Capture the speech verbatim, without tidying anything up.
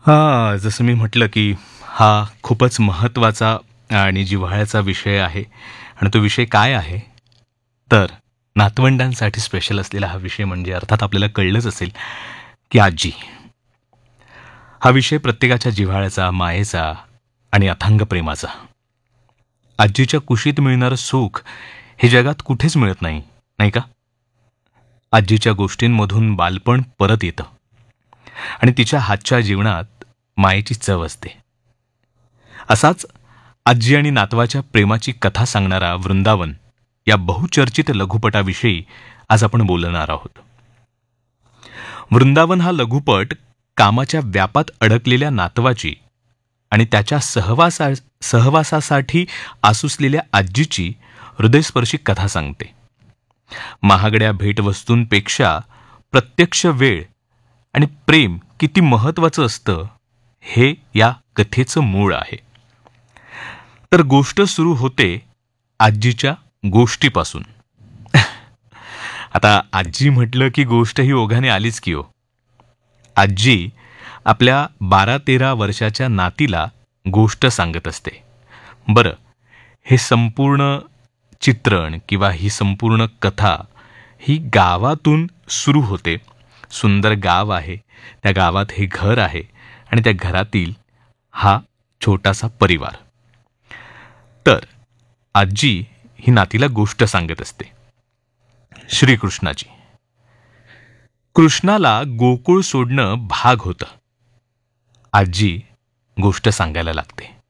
हां, जसं मी म्हटलं, की हा खूपच महत्त्वाचा आणि जिव्हाळ्याचा विषय आहे आणि तो विषय काय आहे? तर नातवंडांसाठी स्पेशल असलेला हा विषय म्हणजे अर्थात आपल्याला कळलंच असेल, की आजी. हा विषय प्रत्येकाच्या जिव्हाळ्याचा, मायेचा आणि अथांग प्रेमाचा. आजीच्या कुशीत मिळणारं सुख हे जगात कुठेच मिळत नाही, नाही का? आजीच्या गोष्टींमधून बालपण परत येतं आणि तिच्या हातच्या जेवणात मायेची चव असते. असाच आजी आणि नातवाच्या प्रेमाची कथा सांगणारा वृंदावन या बहुचर्चित लघुपटाविषयी आज आपण बोलणार आहोत. वृंदावन हा लघुपट कामाच्या व्यापात अडकलेल्या नातवाची आणि त्याच्या सहवासा सहवासासाठी आसुसलेल्या आजीची हृदयस्पर्शी कथा सांगते. महागड्या भेटवस्तूंपेक्षा प्रत्यक्ष वेळ आणि प्रेम किती महत्वाचं असतं हे या कथेचं मूळ आहे. तर गोष्ट सुरू होते आजीच्या गोष्टीपासून. आता आजी म्हटलं की गोष्ट ही ओघाने आलीच की हो. आजी आपल्या बारा तेरा वर्षाच्या नातीला गोष्ट सांगत असते. बरं, हे संपूर्ण चित्रण किंवा ही संपूर्ण कथा ही गावातून सुरू होते. सुंदर गाव आहे, त्या गावात हे घर आहे आणि त्या घरातील हा छोटासा परिवार. तर आजी ही नातीला गोष्ट सांगत असते श्रीकृष्णाची. कृष्णाला गोकुळ सोडणं भाग होतं. आजी गोष्ट सांगायला लागते.